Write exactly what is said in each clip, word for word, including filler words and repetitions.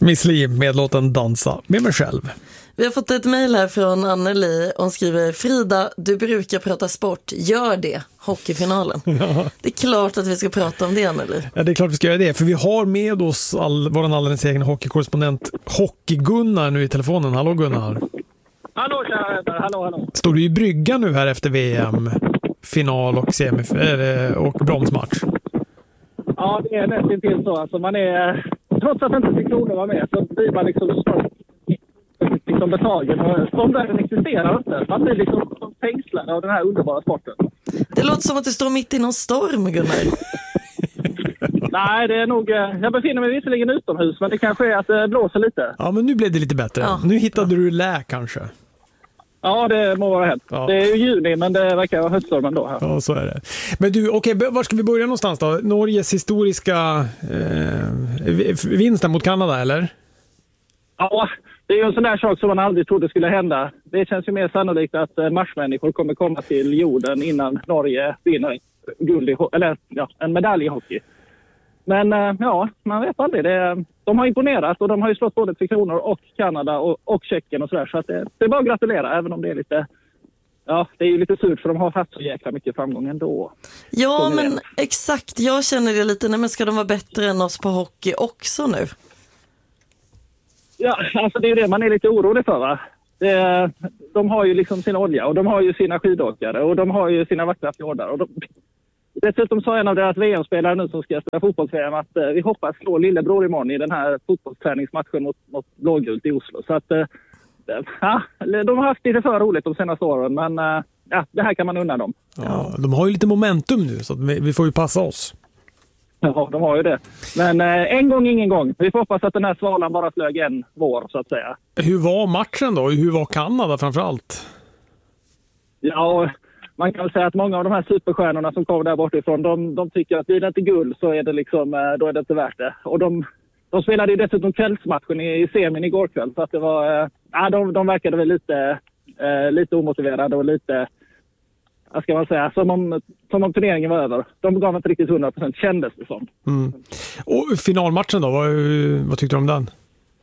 Miss Li med låten Dansa med mig själv. Vi har fått ett mejl här från Anneli. Hon skriver: Frida, du brukar prata sport. Gör det, hockeyfinalen. Ja. Det är klart att vi ska prata om det, Anneli. Ja, det är klart vi ska göra det. För vi har med oss all, vår alldeles egen hockeykorrespondent Hockey-Gunnar nu i telefonen. Hallå Gunnar. Hallå, kära. Hallå, hallå. Står du i brygga nu här efter V M? Final och, semif- och bronsmatch? Ja, det är nästan till så. Alltså man är, trots att inte Tre Kronor var med så blir man liksom, liksom betagen. Om den existerar inte. Man blir liksom fängslad av den här underbara sporten. Det låter som att du står mitt i någon storm, Gunnar. Nej, det är nog... Jag befinner mig visserligen utomhus, men det kanske är att det blåser lite. Ja, men nu blev det lite bättre. Ja. Nu hittade du lä kanske. Ja, det må vara helt. Ja. Det är ju juni, men det verkar vara höststormen då här. Ja, så är det. Men du, okej, okay, var ska vi börja någonstans då? Norges historiska eh, vinsten mot Kanada, eller? Ja, det är ju en sån där sak som man aldrig trodde skulle hända. Det känns ju mer sannolikt att marsmänniskor kommer komma till jorden innan Norge vinner guld i, eller ja, en medalj i hockey. Men ja, man vet aldrig. Det, de har imponerat och de har ju slått både Tre Kronor och Kanada och, och Tjeckien och sådär. Så att det, det är bara att gratulera, även om det är lite... Ja, det är ju lite surt för de har haft så jäkla mycket framgång ändå. Ja, men det. Exakt. Jag känner det lite. Nej, men ska de vara bättre än oss på hockey också nu? Ja, alltså det är det man är lite orolig för, va? Det, de har ju liksom sin olja och de har ju sina skidåkare och de har ju sina vackra fjordar. Och de, dessutom sa en av deras V M-spelare nu som ska spela fotbolls-V M att eh, vi hoppas slå lillebror imorgon i den här fotbollsträningsmatchen mot, mot blågult i Oslo. Så att... Eh, Ja, de har haft lite för roligt de senaste åren, men ja, det här kan man unna dem. Ja, de har ju lite momentum nu, så att vi, vi får ju passa oss. Ja, de har ju det. Men eh, en gång, ingen gång. Vi får hoppas att den här svalan bara flög en vår, så att säga. Hur var matchen då? Hur var Kanada framförallt? Ja, man kan väl säga att många av de här superstjärnorna som kom där bortifrån, de, de tycker att blir det inte guld så är det liksom, då är det inte värt det. Och de... De spelade ju dessutom kvällsmatchen i, i semin igår kväll, så att det var, äh, de, de verkade väl lite, äh, lite omotiverade och lite, vad ska man säga, som om, som om turneringen var över. De gav inte riktigt hundra procent, kändes det som. Mm. Och finalmatchen då, vad, vad tyckte du om den?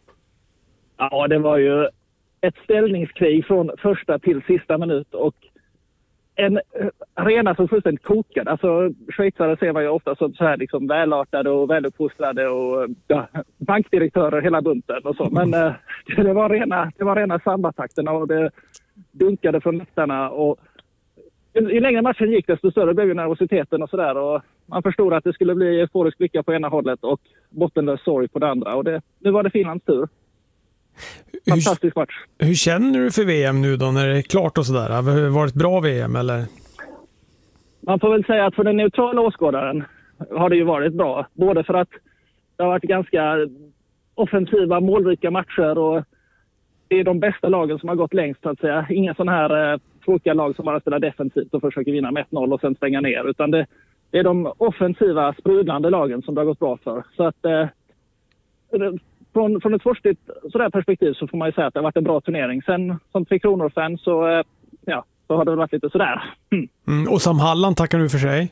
Ja, det var ju ett ställningskrig från första till sista minut och en arena som fullständigt kokade. Alltså, schweizare ser man ju ofta som så här liksom välartade och väluppfostrade och ja, bankdirektörer hela bunten och så. Men eh, det var rena, det var rena sambatakterna och det dunkade från läktarna och ju längre matchen gick desto större blev ju nervositeten och sådär och man förstod att det skulle bli euforisk lycka på ena hållet och bottenlös sorg på det andra och det, nu var det Finlands tur. Fantastisk match. Hur, hur känner du för V M nu då när det är klart och sådär? Har det varit bra V M eller? Man får väl säga att för den neutrala åskådaren har det ju varit bra. Både för att det har varit ganska offensiva, målrika matcher och det är de bästa lagen som har gått längst så att säga. Inga sådana här eh, tråkiga lag som bara spelar defensivt och försöker vinna med ett noll och sen stänga ner. Utan det, det är de offensiva, sprudlande lagen som det har gått bra för. Så att eh, Från, från ett sportsligt sådär perspektiv så får man ju säga att det har varit en bra turnering. Sen som Tre Kronor-fan så, ja, så har det varit lite sådär. Mm. Mm, och Sam Halland tackar du för sig?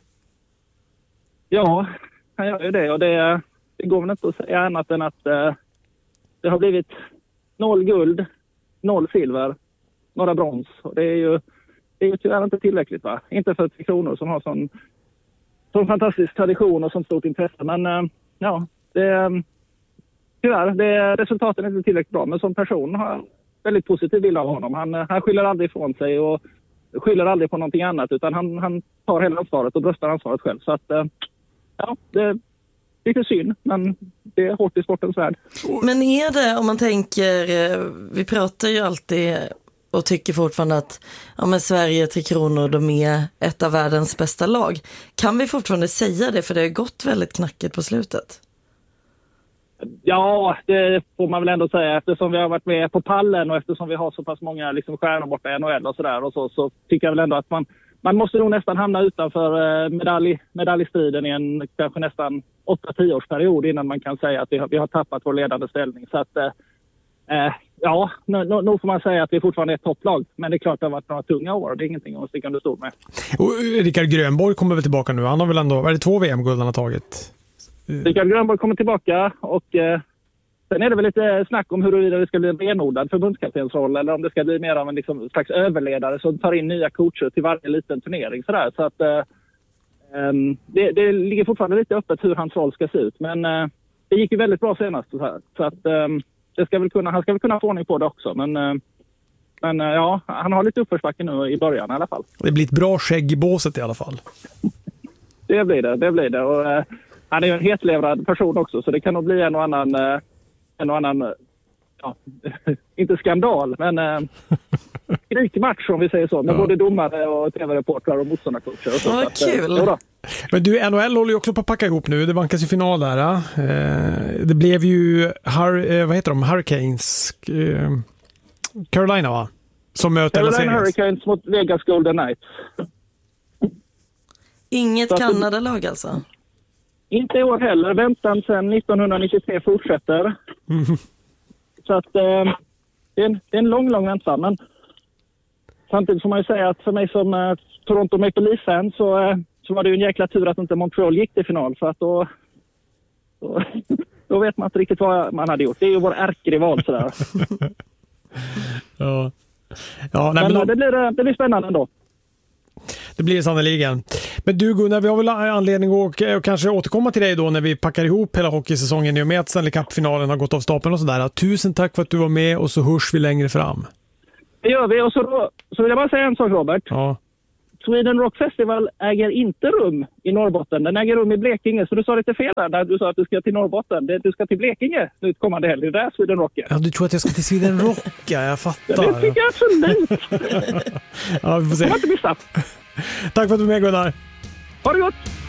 Ja, han gör ju det. Och det, det går väl inte att säga annat än att eh, det har blivit noll guld, noll silver, några brons. Och det är ju, det är ju tyvärr inte tillräckligt, va? Inte för Tre Kronor som har sån, sån fantastisk tradition och sånt stort intresse. Men eh, ja, det... Tyvärr, det, resultaten är inte tillräckligt bra, men som person har jag väldigt positiv bild av honom. Han, han skyller aldrig ifrån sig och skyller aldrig på någonting annat, utan han, han tar hela ansvaret och bröstar ansvaret själv. Så att, ja, det är lite synd, men det är hårt i sportens värld. Men är det, om man tänker, vi pratar ju alltid och tycker fortfarande att ja, men Sverige, Tre Kronor, de är ett av världens bästa lag. Kan vi fortfarande säga det, för det har gått väldigt knackigt på slutet? Ja, det får man väl ändå säga. Eftersom vi har varit med på pallen och eftersom vi har så pass många liksom stjärnor borta i N H L och sådär och så, så tycker jag väl ändå att man, man måste nog nästan hamna utanför medalj, medaljstriden i en kanske nästan åtta till tio års period innan man kan säga att vi har, vi har tappat vår ledande ställning. Så att, eh, ja, nu, nu får man säga att vi fortfarande är ett topplag. Men det är klart att det har varit några tunga år. Det är ingenting att sticka under stol med. Och Rickard Grönborg kommer väl tillbaka nu? Han har väl ändå, är det två V M-guld han har tagit? Rickard Grönborg kommer tillbaka och eh, Sen är det väl lite snack om huruvida det ska bli en renodlad förbundskaptensroll eller om det ska bli mer av en liksom, slags överledare som tar in nya coacher till varje liten turnering. Sådär. Så att, eh, um, det, det ligger fortfarande lite öppet hur hans roll ska se ut. Men eh, det gick ju väldigt bra senast. Så, här. så att, um, det ska väl kunna, han ska väl kunna få ordning på det också. Men, uh, men uh, ja, han har lite uppförsbacke nu i början i alla fall. Det blir ett bra skägg i båset i alla fall. Det blir det, det blir det. Och, uh, han är ju en hetlevrad person också, så det kan nog bli en och annan, uh, en och annan uh, ja, inte skandal, men uh, skrikmatch om vi säger så, med ja. både domare och tv-reportrar och motståndarcoacher. Och så. Vad så att, kul! Uh, Men du, N H L håller ju också på att packa ihop nu. Det vankas ju final där. Eh, det blev ju, Har, eh, vad heter de? Hurricanes. Eh, Carolina, va? Som möter Carolina Hurricanes mot Vegas Golden Knights. Inget Kanada-lag alltså? Inte i år heller. Väntan sedan nittonhundranittiotre fortsätter. Mm. Så att eh, det, är en, det är en lång, lång väntan. Men samtidigt får man ju säga att för mig som eh, Toronto Maple Leaf-fan så, eh, så var det ju en jäkla tur att inte Montreal gick till final. För att då, då, då vet man inte riktigt vad man hade gjort. Det är ju vår ärkerival sådär. ja. Ja, nej, men men då... det, blir, det blir spännande ändå. Det blir det sannoliken. Men du Gunnar, vi har väl anledning att och kanske återkomma till dig då när vi packar ihop hela hockeysäsongen i och med att Stanley Cup-finalen har gått av stapeln och sådär. Tusen tack för att du var med och så hörs vi längre fram. Det gör vi och så, då, så vill jag bara säga en sak, Robert. Ja. Sweden Rock Festival äger inte rum i Norrbotten. Den äger rum i Blekinge. Så du sa lite fel där när du sa att du ska till Norrbotten. Du ska till Blekinge nu kommande helg. Det är där Sweden Rock är. Ja, du tror att jag ska till Sweden Rock? Ja, jag fattar. Ja, det tycker jag absolut. Ja, vi får se. Jag har inte missat. Tack för att du var med, Gunnar. Ha det gott!